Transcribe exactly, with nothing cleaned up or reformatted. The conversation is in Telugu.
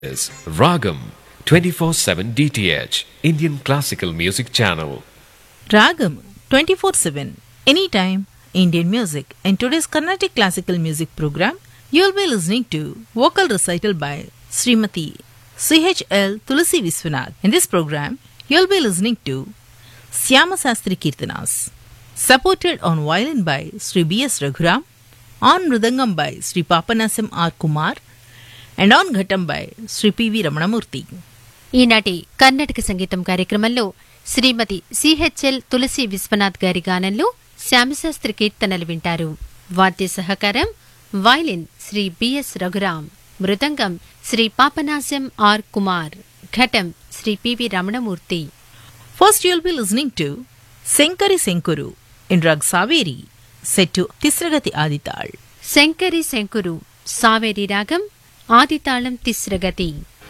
is Ragam twenty-four seven D T H Indian Classical Music Channel. Ragam twenty-four seven Anytime Indian Music. In today's Carnatic Classical Music program, you will be listening to vocal recital by Srimati C H L Tulasi Viswanath. In this program, you will be listening to Syama Sastri Kirtanas, supported on violin by Sri B S Raghuram, on mridangam by Sri Papanasam R Kumar, and on ghatam by Sri P V Ramanamurthy. ఈనాటి కర్ణాటక సంగీతం కార్యక్రమంలో శ్రీమతి సిహెచ్ఎల్ తులసి విశ్వనాథ్ గారి గానంలో శ్యామశాస్త్రి కీర్తనలు వింటారు. వాద్య సహకారం violin Shri BS Raghuram, mridangam Shri Papanasam are Kumar, ఘటం Shri PV Ramanamurthy. First you will be listening to Senkari Senkuru in Rag Saveri, set to Tisragati Adital. Shankari Shankar Saveri రాగం ఆదితాళం తిస్రగతి.